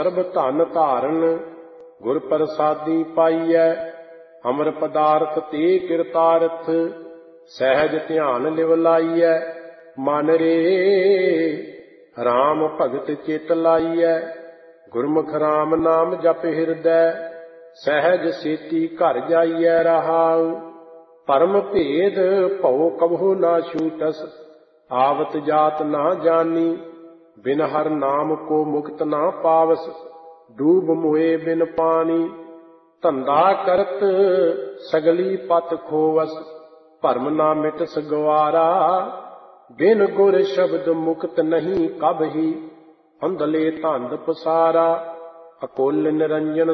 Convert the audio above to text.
ਸਰਬ ਧਨ ਧਾਰਨ ਗੁਰ ਪ੍ਰਸਾਦੀ ਪਾਈਐ। ਅਮਰ ਪਦਾਰਥ ਤੇ ਕਿਰਤਾਰਥ ਸਹਿਜ ਧਿਆਨ ਲਿਵ ਲਾਈਐ। ਮਨ ਰੇ ਰਾਮ ਭਗਤ ਚਿਤ ਲਾਈਐ। ਗੁਰਮੁਖ ਰਾਮ ਨਾਮ ਜਪ ਹਿਰਦੈ ਸਹਿਜ ਸੇਤੀ ਘਰ ਜਾਈਐ। ਰਹਾਉ ਪਰਮ ਭੇਦ ਭਉ ਕਬਹੁ ਨਾ ਛੂਟਸ ਆਵਤ ਜਾਤ ਨਾ ਜਾਨੀ। ਬਿਨ ਹਰ ਨਾਮ ਕੋ ਮੁਕਤ ਨਾ ਪਾਵਸ ਡੂਬ ਮੋਏ ਬਿਨ ਪਾਣੀ। ਧੰਦਾ ਕਰਤ ਸਗਲੀ ਪਤ ਖੋਵਸ ਭਰਮ ਨਾ ਮਿਟਸ ਗਵਾਰਾ। ਬਿਨ ਗੁਰ ਸ਼ਬਦ ਮੁਕਤ ਨਹੀਂ ਕਬਹੀ ਅੰਧਲੇ ਧੰਦ ਪਸਾਰਾ। ਅਕੁਲ ਨਿਰੰਜਨ